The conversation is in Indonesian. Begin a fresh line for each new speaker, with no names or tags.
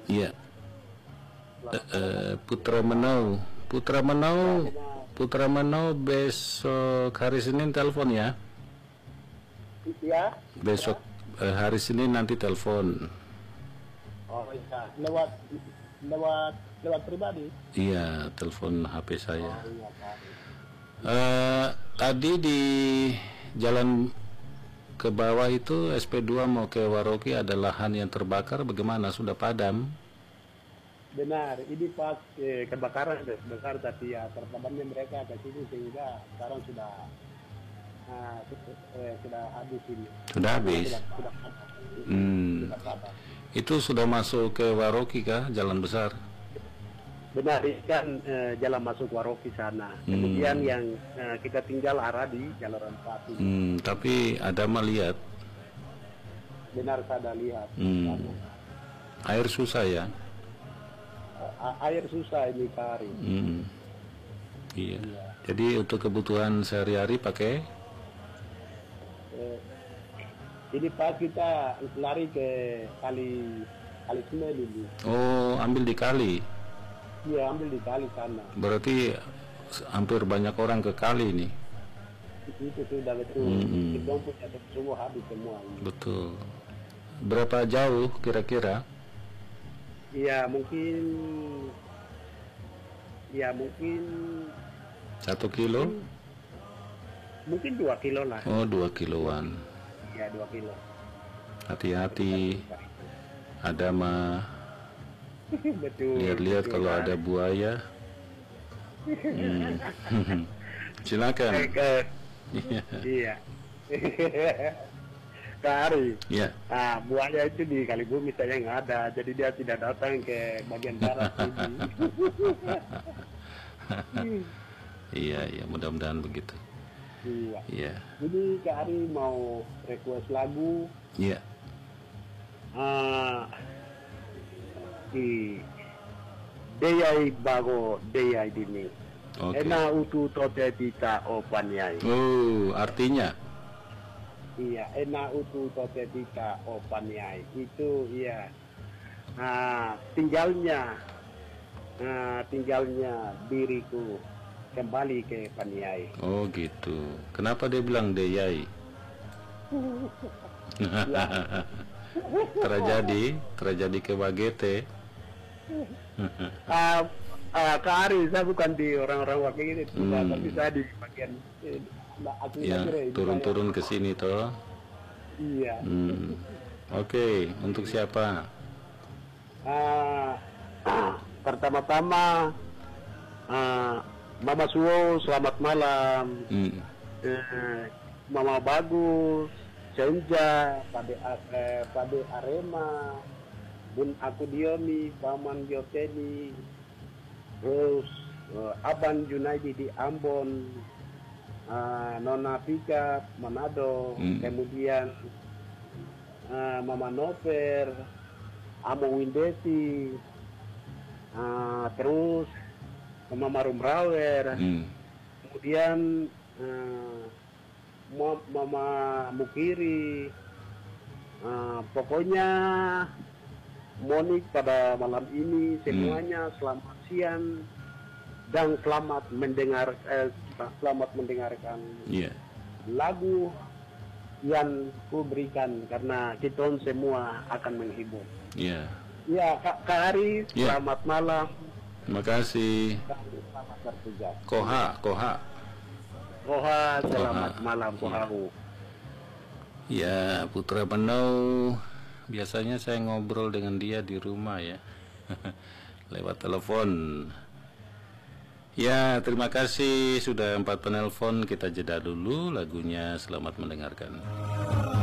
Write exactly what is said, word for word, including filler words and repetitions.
Iya. Uh, uh, Putra Menau, Putra Menau, Putra Menau besok hari Senin telepon ya.
Iya.
Besok uh, hari Senin nanti telepon.
Oh iya, lewat lewat lewat pribadi.
Iya, telepon H P saya.
Oh, iya, Pak.
Uh, tadi di jalan ke bawah itu S P dua mau ke Waroki ada lahan yang terbakar, bagaimana, sudah padam?
Benar, ini pas eh, kebakaran sudah besar, tapi ya terpadamnya mereka ke sini sehingga sekarang sudah uh, eh, sudah habis ini.
Sudah habis.
Sudah, sudah,
hmm.
sudah padam.
Itu sudah masuk ke Waroki kah, jalan besar?
Benar, ini kan eh, jalan masuk Waroki sana.
Hmm.
Kemudian yang eh, kita tinggal arah di Jalur empat ini.
Hmm, tapi ada melihat.
Benar, saya lihat.
Hmm. Air susah ya?
A air susah ini kari.
Hmm. Iya. Iya. Jadi untuk kebutuhan sehari-hari pakai?
Eh, ini pas kita lari ke kali kali Semen ini.
Oh, ambil di kali?
Iya, ambil di kali sana.
Berarti hampir banyak orang ke kali ini?
Itu sudah betul.
Hmm.
Kita punya semua habis semua ini.
Betul. Berapa jauh kira-kira?
Iya, mungkin ya mungkin
satu kilo?
Mungkin, mungkin dua kilo lah.
Oh, dua kiloan.
Ya, dua kilo.
Hati-hati, ada mah.
Betul.
Lihat-lihat kalau ada buaya. Hmm. Silakan.
Iya. Kak Ari,
ya.
Nah, buaya itu di Kalibumi saya nggak ada, jadi dia tidak datang ke bagian barat ini.
Iya, iya, mudah-mudahan begitu.
Iya.
Iya.
Jadi Kak Ari mau request lagu.
Iya.
Uh, di Deyai Bago Deyai Dini.
Okay.
Ena utu tote tita opanyai.
Oh, artinya?
Iya, ena utu tote tita opanyai. Itu iya. Nah, tinggalnya nah, tinggalnya diriku kembali ke Paniai.
Oh gitu. Kenapa dia bilang Deyai? Ya. terjadi terjadi ke Bagete.
uh, uh, Kak Ari, saya bukan di orang-orang wakil ini, hmm. tapi saya di bagian eh,
ya, turun-turun ke sini toh.
Iya.
Hmm. Oke, okay. Untuk siapa?
Uh, pertama-tama uh, Mama Suwo, selamat malam. Hmm. Uh, Mama Bagus, Senja, Pade, eh, Pade Arema, Bun Aku Diomi, Paman Yoteni, terus uh, Aban Junaidi di Ambon, uh, Nona Pika Manado, hmm. kemudian uh, Mama Nover, Amo Windesi, uh, terus Mama Rumrawer, hmm. kemudian uh, Mama Mukiri, uh, pokoknya Monik pada malam ini semuanya hmm. selamat siang dan selamat mendengar eh, selamat mendengarkan yeah. lagu yang ku berikan karena kita semua akan menghibur.
Iya.
Yeah. Ya, Kak, Kak Ari, yeah. Selamat malam.
Terima kasih.
Selamat bertugas.
Koha, Koha.
Koha, selamat Koha. Malam Kohaku.
Ya, Putra Menau. Biasanya saya ngobrol dengan dia di rumah ya. Lewat telepon. Ya, terima kasih sudah empat penelpon. Kita jeda dulu lagunya, selamat mendengarkan.